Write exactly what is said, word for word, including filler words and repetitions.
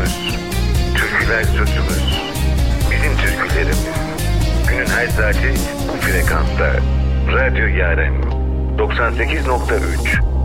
sözümüz. Türküler sözümüz. Bizim türkülerimiz. Günün her saati bu frekansta. Radyo Yaren doksan sekiz nokta üç.